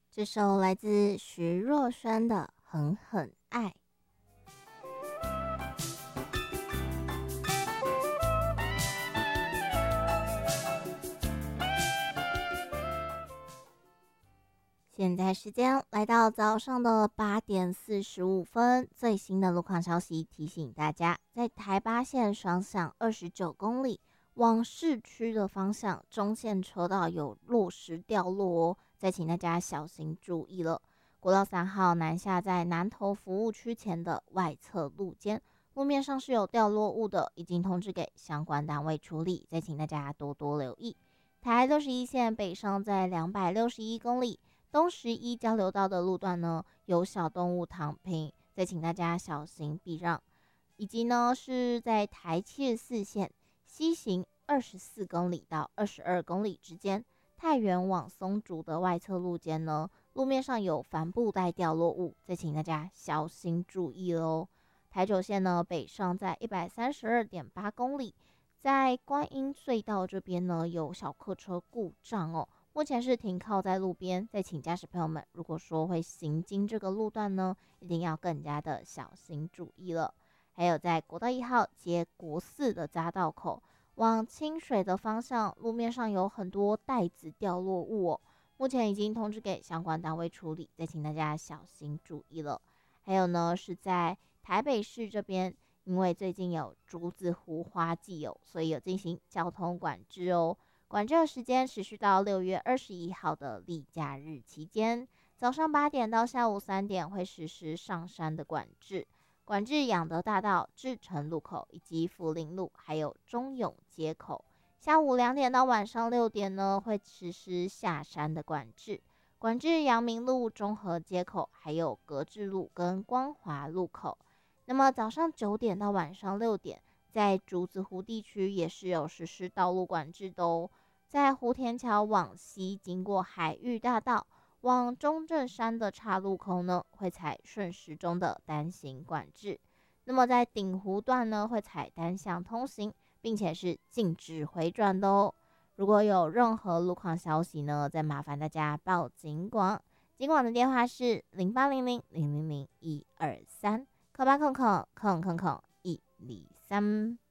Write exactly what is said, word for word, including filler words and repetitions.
这首来自徐若瑄的《狠狠爱》。现在时间来到早上的八点四十五分，最新的路况消息提醒大家，在台八线双向二十九公里往市区的方向，中线车道有落石掉落哦，再请大家小心注意了。国道三号南下在南投服务区前的外侧路肩，路面上是有掉落物的，已经通知给相关单位处理，再请大家多多留意。台六十一线北上在两百六十一公里。东十一交流道的路段呢，有小动物躺平，再请大家小心避让。以及呢，是在台七十四线西行二十四公里到二十二公里之间，太原往松竹的外侧路间呢，路面上有帆布袋掉落物，再请大家小心注意喽。台九线呢，北上在一百三十二点八公里，在观音隧道这边呢，有小客车故障哦。目前是停靠在路边，再请驾驶朋友们，如果说会行经这个路段呢，一定要更加的小心注意了。还有在国道一号接国四的匝道口往清水的方向，路面上有很多袋子掉落物哦，目前已经通知给相关单位处理，再请大家小心注意了。还有呢，是在台北市这边，因为最近有竹子湖花季哦，所以有进行交通管制哦。管制的时间持续到六月二十一号的例假日期间，早上八点到下午三点会实施上山的管制，管制养德大道、志诚路口以及福林路，还有中永街口。下午两点到晚上六点呢，会实施下山的管制，管制阳明路、中和街口，还有格致路跟光华路口。那么早上九点到晚上六点，在竹子湖地区也是有实施道路管制的哦。在湖田桥往西经过海域大道往中正山的岔路口呢，会采顺时钟的单行管制。那么在顶湖段呢，会采单向通行，并且是禁止回转的哦。如果有任何路况消息呢，再麻烦大家报警广，警广的电话是零八零零零零零一二三，空八空空空空空一二三。